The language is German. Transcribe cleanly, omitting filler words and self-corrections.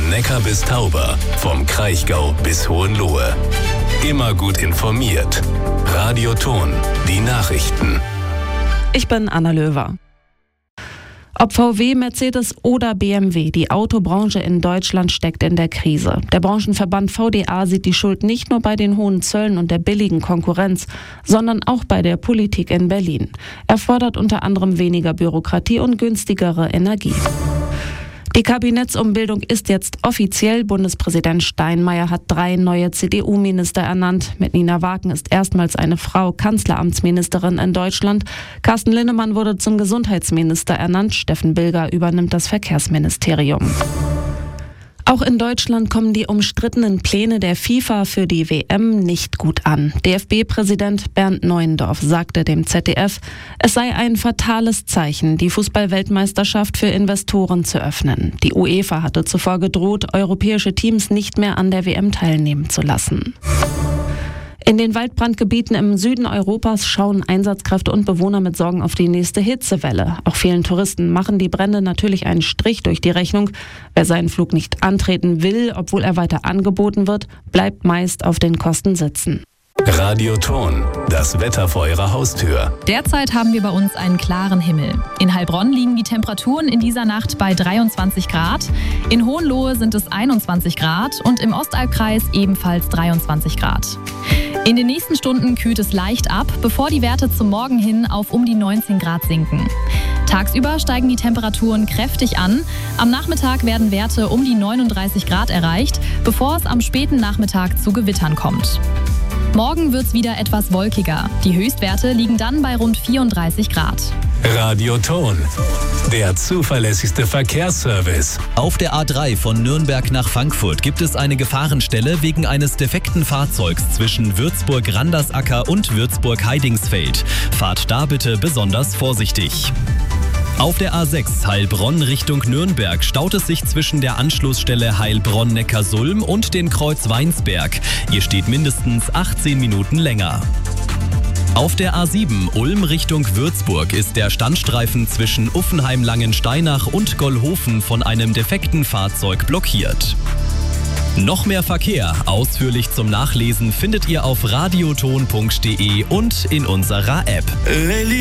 Neckar bis Tauber, vom Kraichgau bis Hohenlohe. Immer gut informiert. Radio Thon, die Nachrichten. Ich bin Anna Löwer. Ob VW, Mercedes oder BMW, die Autobranche in Deutschland steckt in der Krise. Der Branchenverband VDA sieht die Schuld nicht nur bei den hohen Zöllen und der billigen Konkurrenz, sondern auch bei der Politik in Berlin. Er fordert unter anderem weniger Bürokratie und günstigere Energie. Die Kabinettsumbildung ist jetzt offiziell. Bundespräsident Steinmeier hat 3 neue CDU-Minister ernannt. Mit Nina Wagen ist erstmals eine Frau Kanzleramtsministerin in Deutschland. Carsten Linnemann wurde zum Gesundheitsminister ernannt. Steffen Bilger übernimmt das Verkehrsministerium. Auch in Deutschland kommen die umstrittenen Pläne der FIFA für die WM nicht gut an. DFB-Präsident Bernd Neuendorf sagte dem ZDF, es sei ein fatales Zeichen, die Fußball-Weltmeisterschaft für Investoren zu öffnen. Die UEFA hatte zuvor gedroht, europäische Teams nicht mehr an der WM teilnehmen zu lassen. In den Waldbrandgebieten im Süden Europas schauen Einsatzkräfte und Bewohner mit Sorgen auf die nächste Hitzewelle. Auch vielen Touristen machen die Brände natürlich einen Strich durch die Rechnung. Wer seinen Flug nicht antreten will, obwohl er weiter angeboten wird, bleibt meist auf den Kosten sitzen. Radio Thon, das Wetter vor Ihrer Haustür. Derzeit haben wir bei uns einen klaren Himmel. In Heilbronn liegen die Temperaturen in dieser Nacht bei 23 Grad. In Hohenlohe sind es 21 Grad und im Ostalbkreis ebenfalls 23 Grad. In den nächsten Stunden kühlt es leicht ab, bevor die Werte zum Morgen hin auf um die 19 Grad sinken. Tagsüber steigen die Temperaturen kräftig an. Am Nachmittag werden Werte um die 39 Grad erreicht, bevor es am späten Nachmittag zu Gewittern kommt. Morgen wird es wieder etwas wolkiger. Die Höchstwerte liegen dann bei rund 34 Grad. Radio Thon, der zuverlässigste Verkehrsservice. Auf der A3 von Nürnberg nach Frankfurt gibt es eine Gefahrenstelle wegen eines defekten Fahrzeugs zwischen Würzburg-Randersacker und Würzburg-Heidingsfeld. Fahrt da bitte besonders vorsichtig. Auf der A6 Heilbronn Richtung Nürnberg staut es sich zwischen der Anschlussstelle Heilbronn-Neckarsulm und den Kreuz Weinsberg. Ihr steht mindestens 18 Minuten länger. Auf der A7 Ulm Richtung Würzburg ist der Standstreifen zwischen Uffenheim-Langensteinach und Gollhofen von einem defekten Fahrzeug blockiert. Noch mehr Verkehr, ausführlich zum Nachlesen, findet ihr auf radiothon.de und in unserer App.